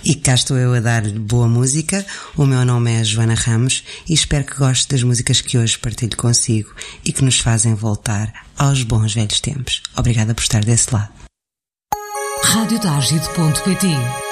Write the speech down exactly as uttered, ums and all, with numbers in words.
E cá estou eu a dar-lhe boa música. O meu nome é Joana Ramos e espero que goste das músicas que hoje partilho consigo e que nos fazem voltar aos bons velhos tempos. Obrigada por estar desse lado. rádio targide ponto pt